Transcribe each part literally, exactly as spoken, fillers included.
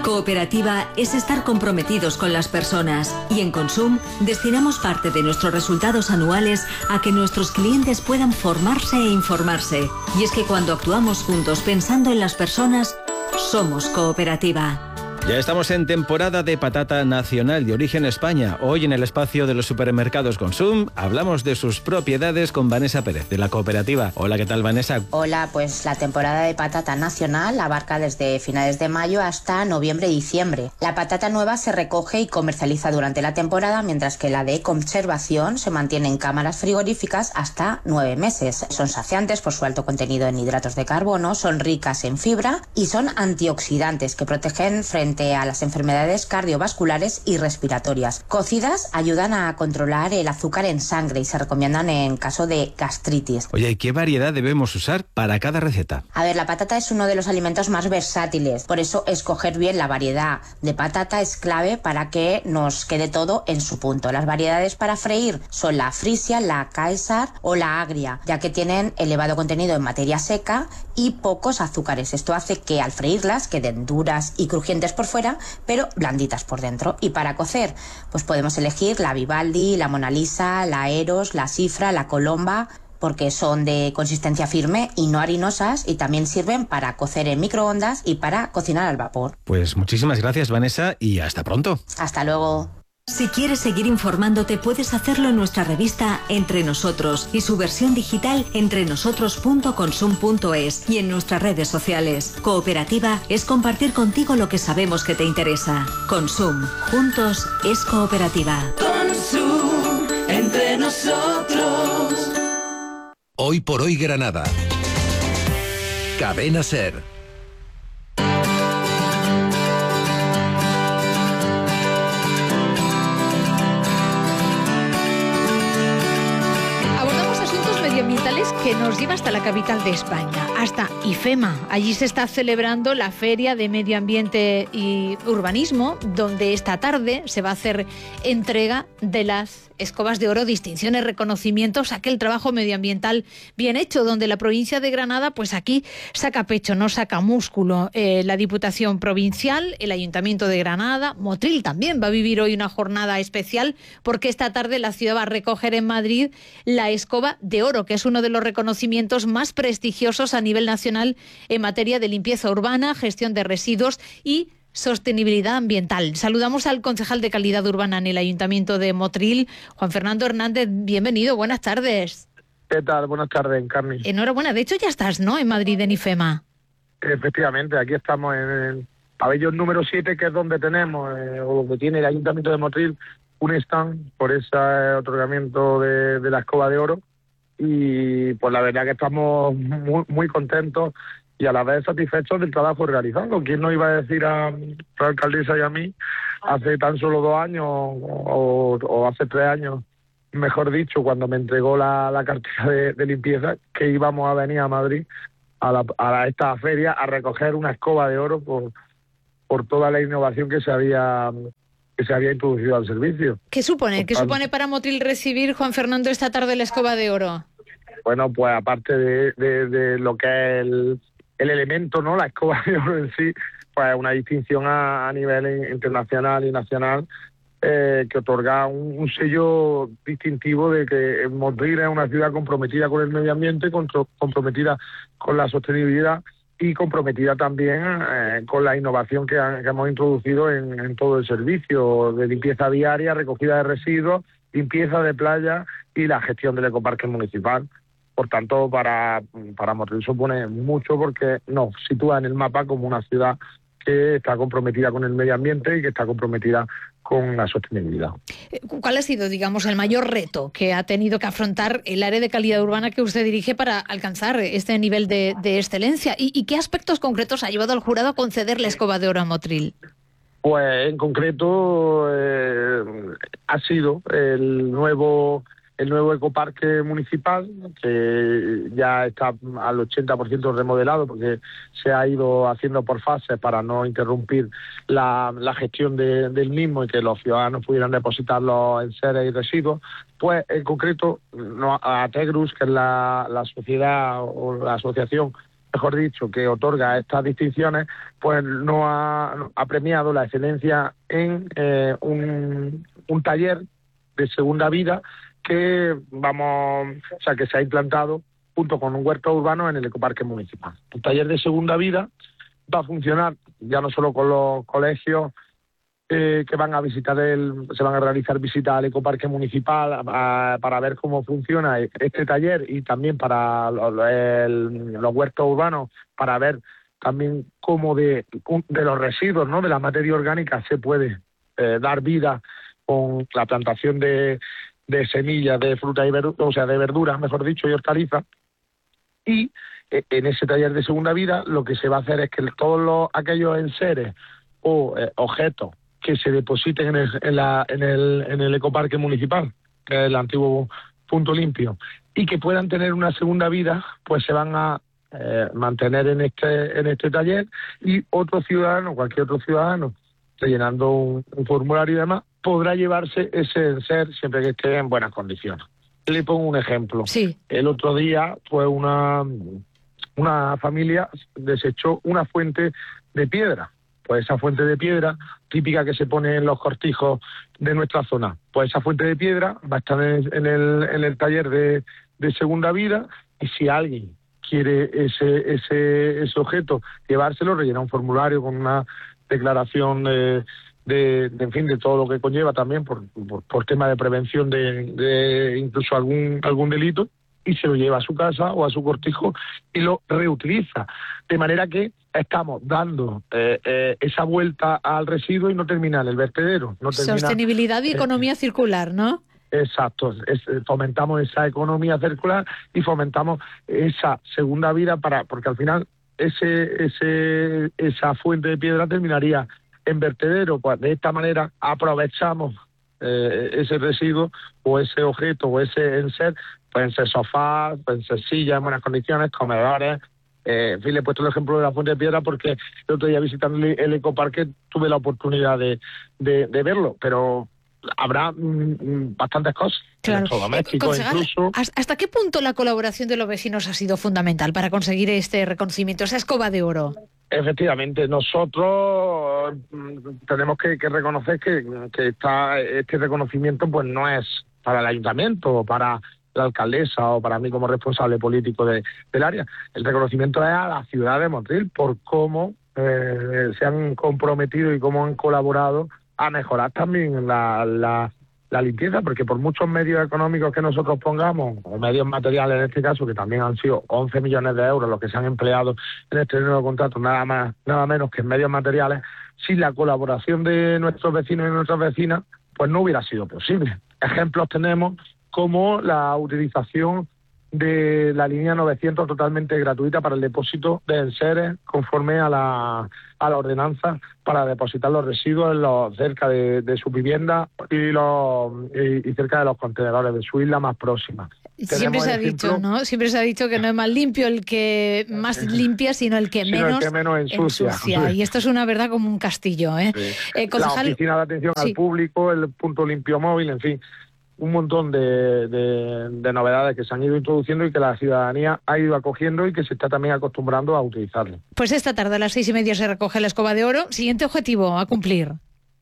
Cooperativa es estar comprometidos con las personas y en Consum destinamos parte de nuestros resultados anuales a que nuestros clientes puedan formarse e informarse. Y es que cuando actuamos juntos pensando en las personas, somos Cooperativa. Ya estamos en temporada de patata nacional de origen España. Hoy en el espacio de los supermercados Consum hablamos de sus propiedades con Vanessa Pérez, de la Cooperativa. Hola, ¿qué tal, Vanessa? Hola, pues la temporada de patata nacional abarca desde finales de mayo hasta noviembre-diciembre. La patata nueva se recoge y comercializa durante la temporada, mientras que la de conservación se mantiene en cámaras frigoríficas hasta nueve meses. Son saciantes por su alto contenido en hidratos de carbono, son ricas en fibra y son antioxidantes que protegen frente a las enfermedades cardiovasculares y respiratorias. Cocidas ayudan a controlar el azúcar en sangre y se recomiendan en caso de gastritis. Oye, ¿y qué variedad debemos usar para cada receta? A ver, la patata es uno de los alimentos más versátiles, por eso escoger bien la variedad de patata es clave para que nos quede todo en su punto. Las variedades para freír son la frisia, la Caesar o la agria, ya que tienen elevado contenido en materia seca y pocos azúcares. Esto hace que al freírlas queden duras y crujientes por fuera, pero blanditas por dentro. Y para cocer, pues podemos elegir la Vivaldi, la Mona Lisa, la Eros, la Cifra, la Colomba, porque son de consistencia firme y no harinosas y también sirven para cocer en microondas y para cocinar al vapor. Pues muchísimas gracias, Vanessa, y hasta pronto. Hasta luego. Si quieres seguir informándote, puedes hacerlo en nuestra revista Entre Nosotros y su versión digital entrenosotros punto consum punto es y en nuestras redes sociales. Cooperativa es compartir contigo lo que sabemos que te interesa. Consum. Juntos es Cooperativa. Consum. Entre nosotros. Hoy por hoy Granada. Cadena SER. Que nos lleva hasta la capital de España, hasta IFEMA. Allí se está celebrando la Feria de Medio Ambiente y Urbanismo, donde esta tarde se va a hacer entrega de las escobas de oro, distinciones, reconocimientos, aquel trabajo medioambiental bien hecho, donde la provincia de Granada, pues aquí saca pecho, no saca músculo. Eh, la Diputación Provincial, el Ayuntamiento de Granada, Motril también va a vivir hoy una jornada especial, porque esta tarde la ciudad va a recoger en Madrid la escoba de oro, que es uno de los reconocimientos más prestigiosos a nivel nacional en materia de limpieza urbana, gestión de residuos y sostenibilidad ambiental. Saludamos al concejal de Calidad Urbana en el Ayuntamiento de Motril, Juan Fernando Hernández. Bienvenido, buenas tardes. ¿Qué tal? Buenas tardes, Encarni. Enhorabuena, de hecho ya estás, ¿no?, en Madrid, en IFEMA. Efectivamente, aquí estamos en el pabellón número siete, que es donde tenemos, eh, o donde tiene el Ayuntamiento de Motril, un stand por ese otorgamiento de, de la escoba de oro. Y pues la verdad que estamos muy, muy contentos y a la vez satisfechos del trabajo realizado. ¿Quién nos iba a decir a la alcaldesa y a mí hace tan solo dos años o, o hace tres años, mejor dicho, cuando me entregó la, la cartera de, de limpieza, que íbamos a venir a Madrid a, la, a esta feria a recoger una escoba de oro por, por toda la innovación que se había... que se había introducido al servicio. ¿Qué supone? ¿Qué supone para Motril recibir, Juan Fernando, esta tarde la escoba de oro? Bueno, pues aparte de, de, de lo que es el, el elemento, ¿no?, la escoba de oro en sí, pues una distinción a, a nivel internacional y nacional eh, que otorga un, un sello distintivo de que Motril es una ciudad comprometida con el medio ambiente, contro, comprometida con la sostenibilidad y comprometida también eh, con la innovación que, ha, que hemos introducido en, en todo el servicio de limpieza diaria, recogida de residuos, limpieza de playa y la gestión del ecoparque municipal. Por tanto, para, para Motril supone mucho porque nos sitúa en el mapa como una ciudad que está comprometida con el medio ambiente y que está comprometida con la sostenibilidad. ¿Cuál ha sido, digamos, el mayor reto que ha tenido que afrontar el área de calidad urbana que usted dirige para alcanzar este nivel de, de excelencia? ¿Y, ¿Y qué aspectos concretos ha llevado al jurado a conceder la escoba de oro a Motril? Pues en concreto eh, ha sido el nuevo el nuevo ecoparque municipal, que ya está al ochenta por ciento remodelado porque se ha ido haciendo por fases para no interrumpir la, la gestión de, del mismo y que los ciudadanos pudieran depositar los enseres y residuos. Pues en concreto no, a Tegrus, que es la, la sociedad o la asociación mejor dicho, que otorga estas distinciones, pues no ha, ha premiado la excelencia en eh, un, un taller de segunda vida que vamos, o sea, que se ha implantado junto con un huerto urbano en el ecoparque municipal. El taller de segunda vida va a funcionar ya no solo con los colegios eh, que van a visitar el, se van a realizar visitas al ecoparque municipal a, para ver cómo funciona este taller, y también para los, el, los huertos urbanos para ver también cómo de, de los residuos, ¿no?, de la materia orgánica se puede eh, dar vida con la plantación de, de semillas de fruta y verduras, o sea, de verduras, mejor dicho, y hortalizas. Y eh, en ese taller de segunda vida lo que se va a hacer es que todos los, aquellos enseres o eh, objetos que se depositen en el, en, la, en, el, en el ecoparque municipal, que es el antiguo punto limpio, y que puedan tener una segunda vida, pues se van a eh, mantener en este en este taller, y otro ciudadano, cualquier otro ciudadano, rellenando un, un formulario y demás, podrá llevarse ese enser siempre que esté en buenas condiciones. Le pongo un ejemplo. Sí. El otro día, pues una, una familia desechó una fuente de piedra. Pues esa fuente de piedra, típica que se pone en los cortijos de nuestra zona, pues esa fuente de piedra va a estar en, en, el, en el taller de, de segunda vida, y si alguien quiere ese, ese, ese objeto, llevárselo, rellena un formulario con una declaración de, de, de en fin, de todo lo que conlleva también por, por, por tema de prevención de, de incluso algún, algún delito, y se lo lleva a su casa o a su cortijo y lo reutiliza. De manera que estamos dando eh, eh, esa vuelta al residuo y no termina en el vertedero. No termina, Sostenibilidad y economía eh, circular, ¿no? Exacto, es, fomentamos esa economía circular y fomentamos esa segunda vida, para porque al final ese, ese esa fuente de piedra terminaría en vertedero. Pues de esta manera aprovechamos eh, ese residuo o ese objeto o ese enser. Pueden ser sofás, pueden ser sillas en buenas condiciones, comedores. Eh, en fin, le he puesto el ejemplo de la fuente de piedra porque el otro día visitando el ecoparque tuve la oportunidad de, de, de verlo, pero habrá mm, bastantes cosas. Claro. Electrodomésticos, Eh, incluso. ¿Hasta qué punto la colaboración de los vecinos ha sido fundamental para conseguir este reconocimiento, esa escoba de oro? Efectivamente, nosotros mm, tenemos que, que reconocer que, que está, este reconocimiento pues no es para el ayuntamiento o para la alcaldesa o para mí como responsable político de, del área. El reconocimiento es a la ciudad de Motril por cómo eh, se han comprometido y cómo han colaborado a mejorar también la, la, la limpieza, porque por muchos medios económicos que nosotros pongamos, o medios materiales en este caso, que también han sido once millones de euros los que se han empleado en este nuevo contrato, nada más, nada menos que en medios materiales, sin la colaboración de nuestros vecinos y nuestras vecinas, pues no hubiera sido posible. Ejemplos tenemos como la utilización de la línea novecientos totalmente gratuita para el depósito de enseres conforme a la, a la ordenanza para depositar los residuos en los, cerca de, de su vivienda y, los, y, y cerca de los contenedores de su isla más próxima. Siempre se ha ejemplo, dicho, ¿no? Siempre se ha dicho que no es más limpio el que más limpia, sino el que, sino menos, el que menos ensucia. ensucia. Y esto es una verdad como un castillo, ¿eh? Sí. eh concejal... La oficina de atención sí. al público, el punto limpio móvil, en fin, un montón de, de, de novedades que se han ido introduciendo y que la ciudadanía ha ido acogiendo y que se está también acostumbrando a utilizarlo. Pues esta tarde a las seis y media se recoge la escoba de oro. Siguiente objetivo a cumplir.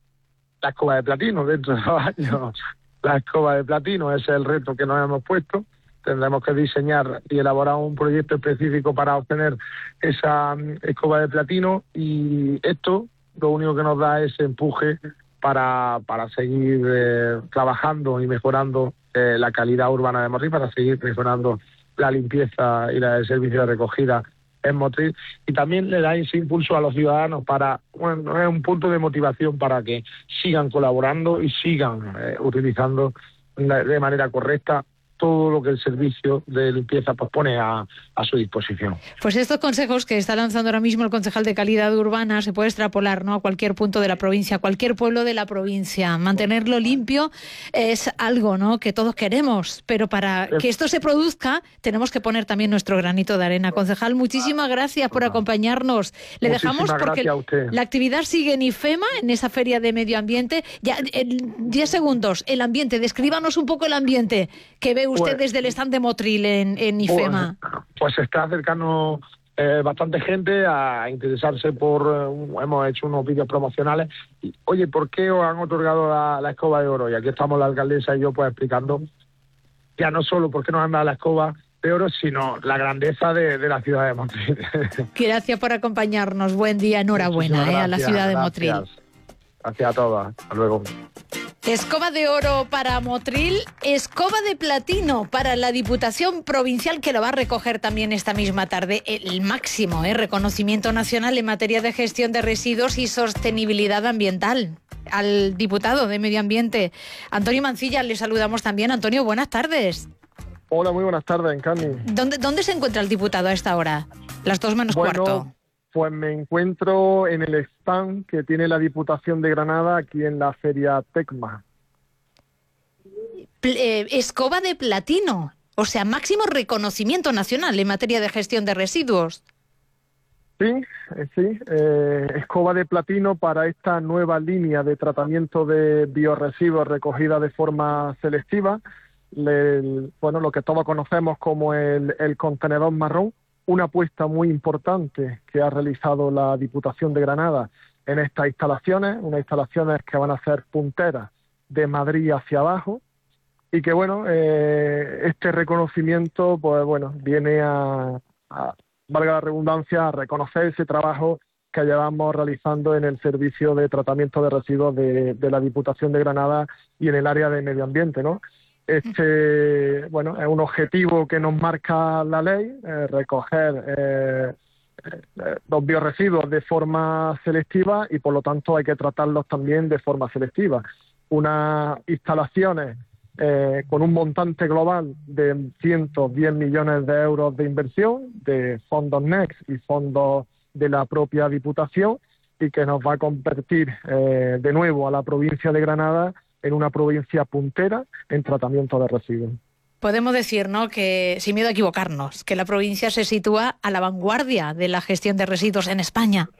La escoba de platino dentro de dos años. La escoba de platino es el reto que nos hemos puesto. Tendremos que diseñar y elaborar un proyecto específico para obtener esa escoba de platino, y esto lo único que nos da es empuje para para seguir eh, trabajando y mejorando eh, la calidad urbana de Motril, para seguir mejorando la limpieza y la, el servicio de recogida en Motril, y también le da ese impulso a los ciudadanos para, bueno, es un punto de motivación para que sigan colaborando y sigan eh, utilizando de manera correcta todo lo que el servicio de limpieza pues pone a, a su disposición. Pues estos consejos que está lanzando ahora mismo el concejal de Calidad Urbana se puede extrapolar, ¿no?, a cualquier punto de la provincia, a cualquier pueblo de la provincia. Mantenerlo limpio es algo, ¿no?, que todos queremos, pero para que esto se produzca tenemos que poner también nuestro granito de arena. Concejal, muchísimas gracias por acompañarnos. Le dejamos porque la actividad sigue en IFEMA, en esa feria de medio ambiente. Ya, en diez segundos, el ambiente, descríbanos un poco el ambiente que ve usted pues, desde el stand de Motril en, en IFEMA. Pues, pues se está acercando eh, bastante gente a interesarse por, eh, hemos hecho unos vídeos promocionales. Y, oye, ¿por qué os han otorgado la, la escoba de oro? Y aquí estamos la alcaldesa y yo pues explicando ya no solo por qué nos han dado la escoba de oro, sino la grandeza de, de la ciudad de Motril. Gracias por acompañarnos. Buen día, enhorabuena gracias, eh, a la ciudad de Motril. Gracias a todas. Hasta luego. Escoba de oro para Motril, escoba de platino para la Diputación Provincial, que lo va a recoger también esta misma tarde. El máximo ¿eh? reconocimiento nacional en materia de gestión de residuos y sostenibilidad ambiental. Al diputado de Medio Ambiente, Antonio Mancilla, le saludamos también. Antonio, buenas tardes. Hola, muy buenas tardes, Encarni. ¿Dónde, ¿Dónde se encuentra el diputado a esta hora? Las dos menos bueno, cuarto. Pues me encuentro en el stand que tiene la Diputación de Granada aquí en la Feria Tecma. Eh, escoba de platino, o sea, máximo reconocimiento nacional en materia de gestión de residuos. Sí, eh, sí, eh, escoba de platino para esta nueva línea de tratamiento de biorresiduos recogida de forma selectiva, le, bueno, lo que todos conocemos como el, el contenedor marrón, una apuesta muy importante que ha realizado la Diputación de Granada en estas instalaciones, unas instalaciones que van a ser punteras de Madrid hacia abajo, y que bueno, eh, este reconocimiento pues bueno, viene a, a, valga la redundancia, a reconocer ese trabajo que llevamos realizando en el servicio de tratamiento de residuos de, de la Diputación de Granada y en el área de medio ambiente, ¿no? Este, bueno, es un objetivo que nos marca la ley, eh, recoger eh, eh, los biorresiduos de forma selectiva y por lo tanto hay que tratarlos también de forma selectiva. Unas instalaciones eh, con un montante global de ciento diez millones de euros de inversión de fondos Next y fondos de la propia Diputación y que nos va a convertir eh, de nuevo a la provincia de Granada en una provincia puntera en tratamiento de residuos. Podemos decir, ¿no?, que sin miedo a equivocarnos, que la provincia se sitúa a la vanguardia de la gestión de residuos en España.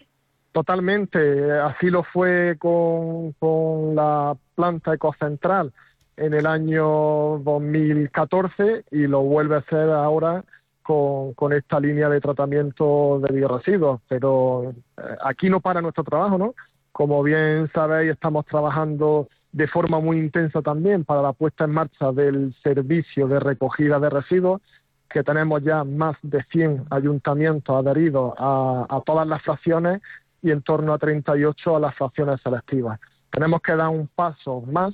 Totalmente, así lo fue con, con la planta ecocentral en el año dos mil catorce y lo vuelve a hacer ahora con, con esta línea de tratamiento de biorresiduos. Pero eh, aquí no para nuestro trabajo, ¿no? Como bien sabéis, estamos trabajando de forma muy intensa también para la puesta en marcha del servicio de recogida de residuos, que tenemos ya más de cien ayuntamientos adheridos a, a todas las fracciones y en torno a treinta y ocho a las fracciones selectivas. Tenemos que dar un paso más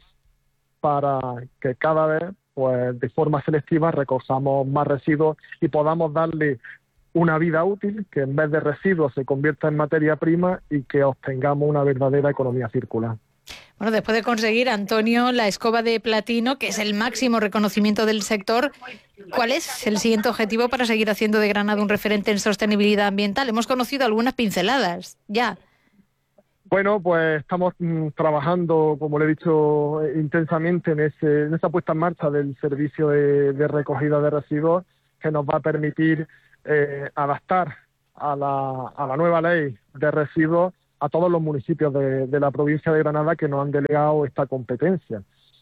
para que cada vez, pues, de forma selectiva, recojamos más residuos y podamos darle una vida útil, que en vez de residuos se convierta en materia prima y que obtengamos una verdadera economía circular. Bueno, después de conseguir, Antonio, la escoba de platino, que es el máximo reconocimiento del sector, ¿cuál es el siguiente objetivo para seguir haciendo de Granada un referente en sostenibilidad ambiental? Hemos conocido algunas pinceladas, ya. Bueno, pues estamos mm, trabajando, como le he dicho, eh, intensamente en, ese, en esa puesta en marcha del servicio de, de recogida de residuos que nos va a permitir eh, adaptar a la, a la nueva ley de residuos a todos los municipios de, de la provincia de Granada que nos han delegado esta competencia.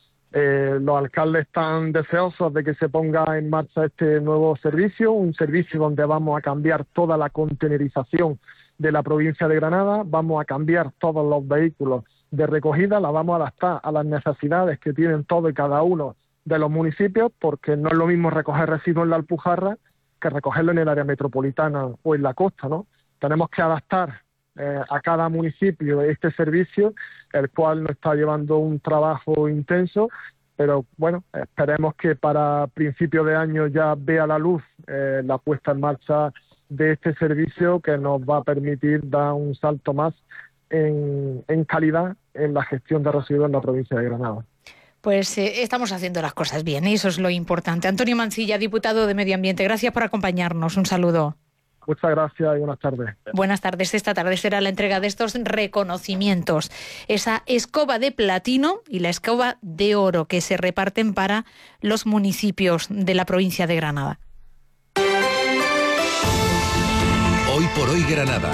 Eh, los alcaldes están deseosos de que se ponga en marcha este nuevo servicio, un servicio donde vamos a cambiar toda la contenerización de la provincia de Granada, vamos a cambiar todos los vehículos de recogida, la vamos a adaptar a las necesidades que tienen todos y cada uno de los municipios, porque no es lo mismo recoger residuos en la Alpujarra que recogerlo en el área metropolitana o en la costa, ¿no? Tenemos que adaptar Eh, a cada municipio este servicio, el cual nos está llevando un trabajo intenso, pero bueno, esperemos que para principios de año ya vea la luz eh, la puesta en marcha de este servicio que nos va a permitir dar un salto más en, en calidad en la gestión de residuos en la provincia de Granada. Pues eh, estamos haciendo las cosas bien, y eso es lo importante. Antonio Mancilla, diputado de Medio Ambiente, gracias por acompañarnos. Un saludo. Muchas gracias y buenas tardes. Buenas tardes. Esta tarde será la entrega de estos reconocimientos. Esa escoba de platino y la escoba de oro que se reparten para los municipios de la provincia de Granada. Hoy por hoy Granada.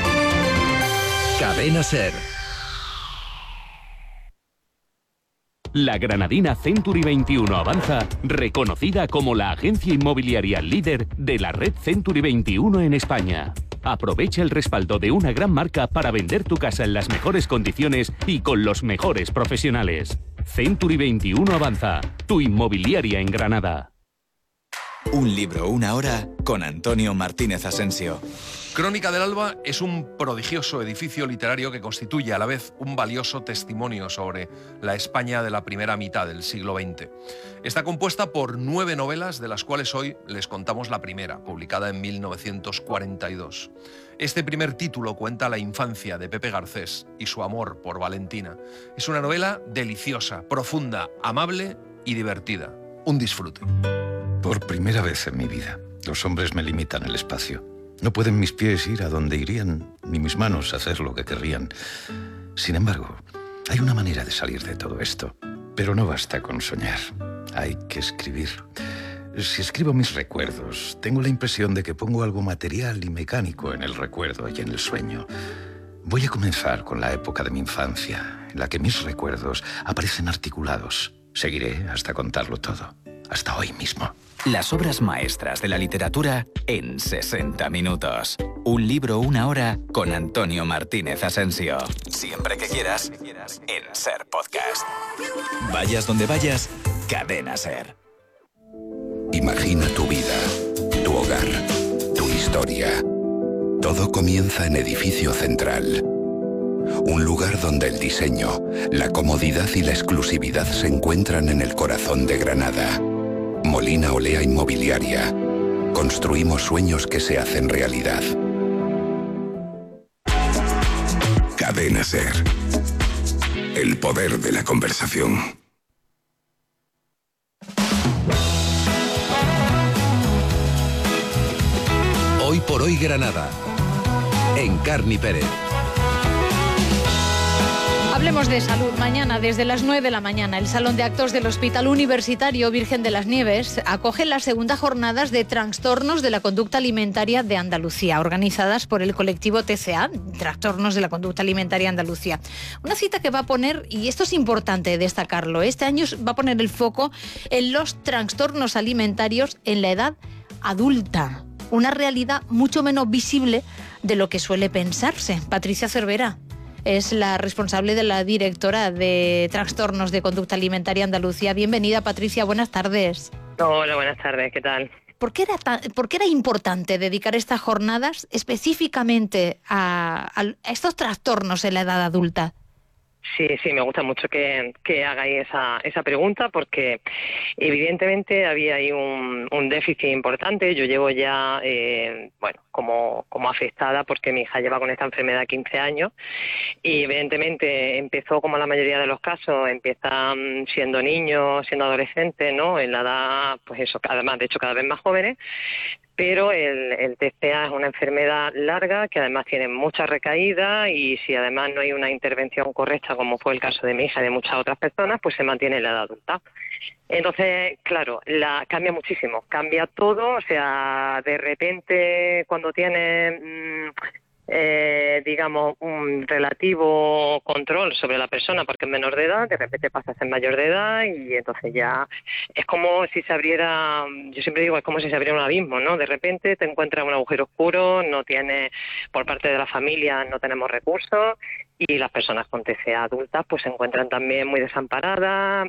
Cadena SER. La granadina Century veintiuno Avanza, reconocida como la agencia inmobiliaria líder de la red Century veintiuno en España. Aprovecha el respaldo de una gran marca para vender tu casa en las mejores condiciones y con los mejores profesionales. Century veintiuno Avanza, tu inmobiliaria en Granada. Un libro, una hora, con Antonio Martínez Asensio. Crónica del Alba es un prodigioso edificio literario que constituye a la vez un valioso testimonio sobre la España de la primera mitad del siglo veinte. Está compuesta por nueve novelas, de las cuales hoy les contamos la primera, publicada en mil novecientos cuarenta y dos. Este primer título cuenta la infancia de Pepe Garcés y su amor por Valentina. Es una novela deliciosa, profunda, amable y divertida. Un disfrute. Por primera vez en mi vida, los hombres me limitan el espacio. No pueden mis pies ir a donde irían, ni mis manos hacer lo que querrían. Sin embargo, hay una manera de salir de todo esto. Pero no basta con soñar. Hay que escribir. Si escribo mis recuerdos, tengo la impresión de que pongo algo material y mecánico en el recuerdo y en el sueño. Voy a comenzar con la época de mi infancia, en la que mis recuerdos aparecen articulados. Seguiré hasta contarlo todo, hasta hoy mismo. Las obras maestras de la literatura en sesenta minutos. Un libro, una hora, con Antonio Martínez Asensio. Siempre que quieras, en SER Podcast. Vayas donde vayas, Cadena SER. Imagina tu vida, tu hogar, tu historia. Todo comienza en Edificio Central. Un lugar donde el diseño, la comodidad y la exclusividad se encuentran en el corazón de Granada. Molina Olea Inmobiliaria. Construimos sueños que se hacen realidad. Cadena SER. El poder de la conversación. Hoy por hoy Granada. Encarni Pérez. Hablemos de salud. Mañana, desde las nueve de la mañana, el Salón de Actos del Hospital Universitario Virgen de las Nieves acoge las segundas jornadas de trastornos de la conducta alimentaria de Andalucía, organizadas por el colectivo T C A, Trastornos de la Conducta Alimentaria Andalucía. Una cita que va a poner, y esto es importante destacarlo, este año va a poner el foco en los trastornos alimentarios en la edad adulta. Una realidad mucho menos visible de lo que suele pensarse. Patricia Cervera es la responsable de la directora de Trastornos de Conducta Alimentaria Andalucía. Bienvenida, Patricia, buenas tardes. Hola, buenas tardes, ¿qué tal? ¿Por qué era, tan, ¿por qué era importante dedicar estas jornadas específicamente a, a estos trastornos en la edad adulta? Sí, sí, me gusta mucho que, que hagáis esa, esa pregunta porque evidentemente había ahí un, un déficit importante. Yo llevo ya, eh, bueno, como, como afectada porque mi hija lleva con esta enfermedad quince años y evidentemente empezó, como la mayoría de los casos, empiezan siendo niños, siendo adolescentes, ¿no? En la edad, pues eso, además, de hecho, cada vez más jóvenes. Pero el, el T C A es una enfermedad larga que además tiene muchas recaídas y si además no hay una intervención correcta, como fue el caso de mi hija y de muchas otras personas, pues se mantiene en la edad adulta. Entonces, claro, la, cambia muchísimo, cambia todo, o sea, de repente cuando tienes, mmm, eh, digamos, un relativo control sobre la persona porque es menor de edad, de repente pasas a ser mayor de edad y entonces ya es como si se abriera, yo siempre digo, es como si se abriera un abismo, ¿no? De repente te encuentras un agujero oscuro, no tienes, por parte de la familia no tenemos recursos y las personas con T C A adultas pues se encuentran también muy desamparadas,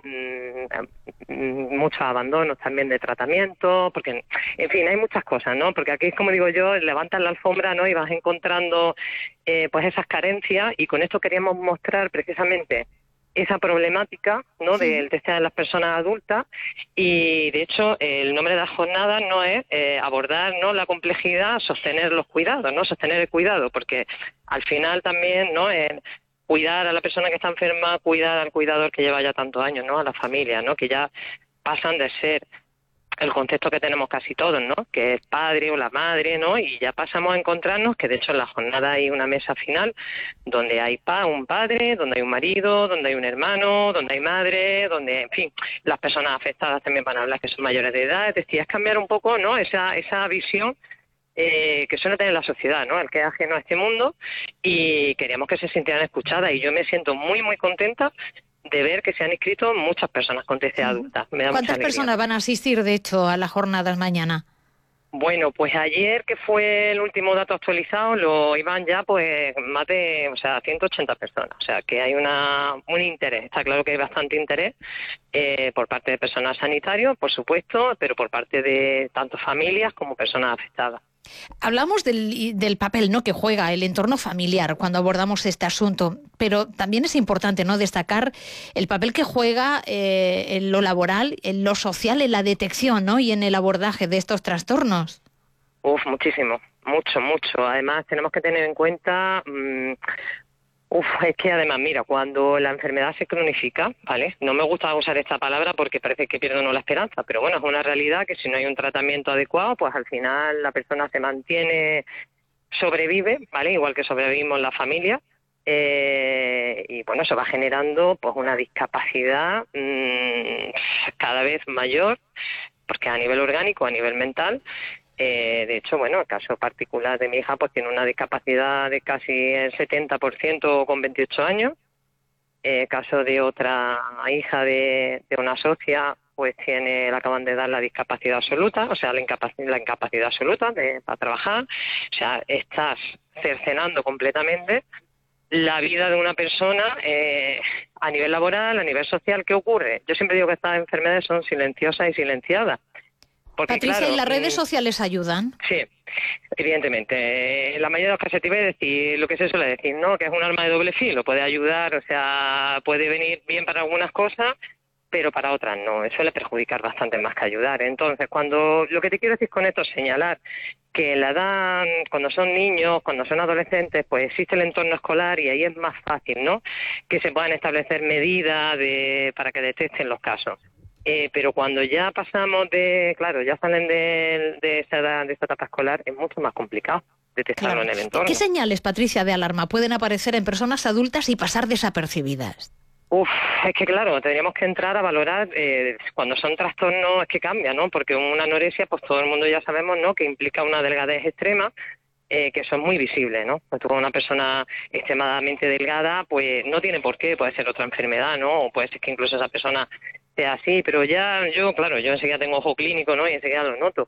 mmm, muchos abandonos también de tratamiento, porque, en fin, hay muchas cosas, ¿no? Porque aquí es como digo yo, levantas la alfombra, ¿no? Y vas encontrando eh, pues esas carencias y con esto queríamos mostrar precisamente esa problemática, ¿no? Sí. Del testeo de las personas adultas y de hecho el nombre de la jornada no es eh, abordar, ¿no? La complejidad, sostener los cuidados, ¿no? Sostener el cuidado, porque al final también, ¿no? Es cuidar a la persona que está enferma, cuidar al cuidador que lleva ya tantos años, ¿no? A la familia, ¿no? Que ya pasan de ser el concepto que tenemos casi todos, ¿no? Que es padre o la madre, ¿no? Y ya pasamos a encontrarnos que de hecho en la jornada hay una mesa final donde hay pa un padre, donde hay un marido, donde hay un hermano, donde hay madre, donde, en fin, las personas afectadas también van a hablar que son mayores de edad. Es decir, es cambiar un poco, ¿no? Esa, esa visión eh, que suele tener la sociedad, ¿no? El que es ajeno a este mundo y queríamos que se sintieran escuchadas y yo me siento muy, muy contenta de ver que se han inscrito muchas personas con T C A adultas. Me da mucha ¿Cuántas alegría. personas van a asistir, de hecho, a las jornadas mañana? Bueno, pues ayer, que fue el último dato actualizado, lo iban ya pues más de, o sea, ciento ochenta personas. O sea, que hay una un interés. Está claro que hay bastante interés eh, por parte de personal sanitario, por supuesto, pero por parte de tanto familias como personas afectadas. Hablamos del, del papel, ¿no?, que juega el entorno familiar cuando abordamos este asunto, pero también es importante, ¿no?, destacar el papel que juega eh, en lo laboral, en lo social, en la detección, ¿no?, y en el abordaje de estos trastornos. Uf, muchísimo, mucho, mucho. Además, tenemos que tener en cuenta... Mmm, Uf, es que además, mira, cuando la enfermedad se cronifica, ¿vale? No me gusta usar esta palabra porque parece que pierde uno la esperanza, pero bueno, es una realidad que si no hay un tratamiento adecuado, pues al final la persona se mantiene, sobrevive, ¿vale? Igual que sobrevivimos la familia, eh, y bueno, se va generando pues una discapacidad mmm, cada vez mayor, porque a nivel orgánico, a nivel mental. Eh, de hecho, bueno, el caso particular de mi hija pues tiene una discapacidad de casi el setenta por ciento con veintiocho años. El eh, caso de otra hija de, de una socia, pues tiene, le acaban de dar la discapacidad absoluta, o sea, la incapacidad, la incapacidad absoluta de, para trabajar. O sea, estás cercenando completamente la vida de una persona eh, a nivel laboral, a nivel social. ¿Qué ocurre? Yo siempre digo que estas enfermedades son silenciosas y silenciadas. Porque, Patricia, claro, ¿y las redes sociales ayudan? Sí, evidentemente. En la mayoría de los casos te voy a decir lo que se suele decir, ¿no? Que es un arma de doble filo. Puede ayudar, o sea, puede venir bien para algunas cosas, pero para otras no. Suele perjudicar bastante más que ayudar. Entonces, cuando lo que te quiero decir con esto es señalar que en la edad, cuando son niños, cuando son adolescentes, pues existe el entorno escolar y ahí es más fácil, ¿no?, que se puedan establecer medidas de, para que detecten los casos. Eh, pero cuando ya pasamos de, claro, ya salen de, de esa edad, de esta etapa escolar, es mucho más complicado detectarlo Claro. en el entorno. ¿Qué señales, Patricia, de alarma pueden aparecer en personas adultas y pasar desapercibidas? Uf, es que claro, tendríamos que entrar a valorar eh, cuando son trastornos, es que cambia, ¿no? Porque una anorexia, pues todo el mundo ya sabemos, ¿no?, que implica una delgadez extrema, eh, que eso es muy visible, ¿no? Pues tú con una persona extremadamente delgada, pues no tiene por qué, puede ser otra enfermedad, ¿no? O puede ser que incluso esa persona sea así, pero ya yo, claro, yo enseguida tengo ojo clínico, ¿no?, y enseguida lo noto.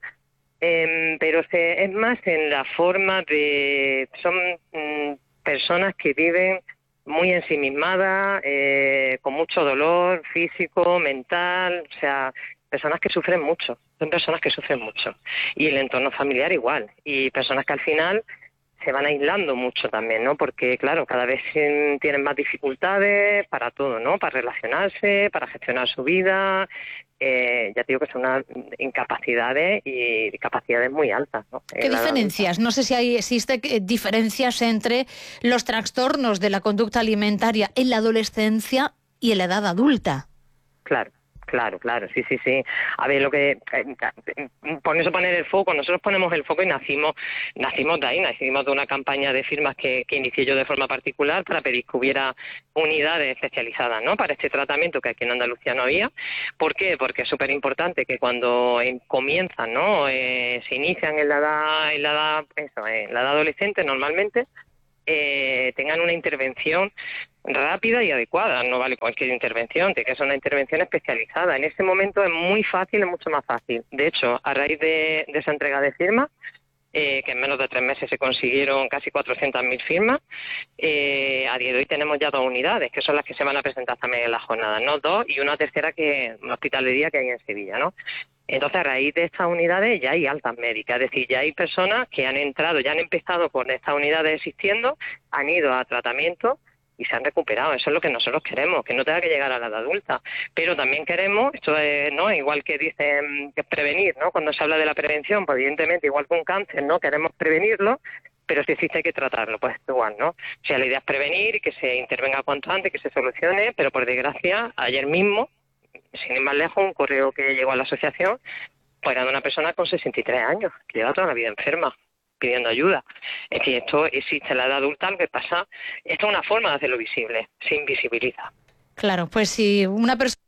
Eh, pero se, es más en la forma de... Son mm, personas que viven muy ensimismadas, eh, con mucho dolor físico, mental, o sea, personas que sufren mucho, son personas que sufren mucho. Y el entorno familiar igual, y personas que al final se van aislando mucho también, ¿no? Porque, claro, cada vez tienen más dificultades para todo, ¿no? Para relacionarse, para gestionar su vida. Eh, ya te digo que son unas incapacidades y capacidades muy altas, ¿no? ¿Qué diferencias? No sé si hay, existe diferencias entre los trastornos de la conducta alimentaria en la adolescencia y en la edad adulta. Claro. Claro, claro, sí, sí, sí. A ver, lo que eh, por eso poner el foco, nosotros ponemos el foco y nacimos, nacimos de ahí, nacimos de una campaña de firmas que, que inicié yo de forma particular para pedir que hubiera unidades especializadas, ¿no?, para este tratamiento que aquí en Andalucía no había. ¿Por qué? Porque es súper importante que cuando eh, comienzan, ¿no?, eh, se inician en la edad, en la edad, eso, en la edad adolescente normalmente, eh, tengan una intervención rápida y adecuada. No vale cualquier intervención, tiene que ser una intervención especializada. En ese momento es muy fácil, es mucho más fácil. De hecho, a raíz de, de esa entrega de firmas, eh, que en menos de tres meses se consiguieron casi cuatrocientas mil firmas, eh, a día de hoy tenemos ya dos unidades, que son las que se van a presentar también en la jornada, ¿no? Dos, y una tercera que un hospital de día que hay en Sevilla, ¿no? Entonces, a raíz de estas unidades ya hay altas médicas, es decir, ya hay personas que han entrado, ya han empezado con estas unidades existiendo, han ido a tratamiento y se han recuperado. Eso es lo que nosotros queremos, que no tenga que llegar a la edad adulta. Pero también queremos, esto es, ¿no?, igual que dicen que es prevenir, ¿no?, cuando se habla de la prevención, pues evidentemente, igual que un cáncer, ¿no?, queremos prevenirlo, pero si existe hay que tratarlo, pues igual, ¿no? O sea, la idea es prevenir y que se intervenga cuanto antes, que se solucione, pero por desgracia, ayer mismo, sin ir más lejos, un correo que llegó a la asociación, pues era de una persona con sesenta y tres años, que lleva toda la vida enferma, pidiendo ayuda. Es que esto existe en la edad adulta, lo que pasa, esto es una forma de hacerlo visible, se invisibiliza. Claro, pues si una persona